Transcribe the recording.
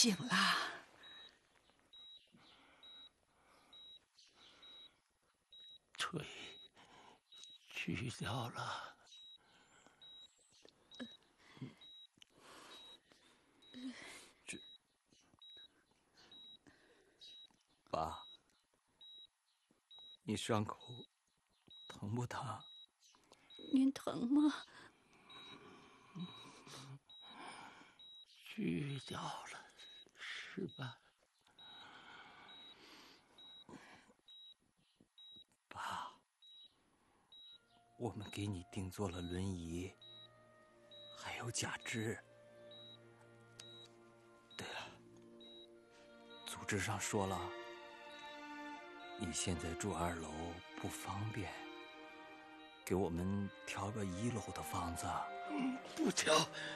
醒了。 腿锯掉了。 爸，你伤口疼不疼？ 您疼吗？ 锯掉了，是吧？ 爸，我们给你定做了轮椅，还有假肢。对了，组织上说了，你现在住2楼不方便，给我们调个1楼的房子。 不调，